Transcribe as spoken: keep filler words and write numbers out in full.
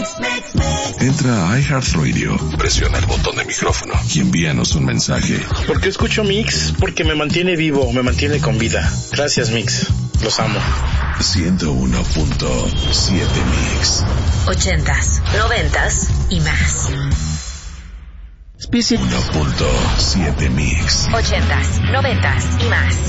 Entra a iHeartRadio, presiona el botón de micrófono y envíanos un mensaje. ¿Por qué escucho Mix? Porque me mantiene vivo, me mantiene con vida. Gracias, Mix. Los amo. ciento uno punto siete Mix. Ochentas, noventas y más. uno punto siete Mix. Ochentas, noventas y más.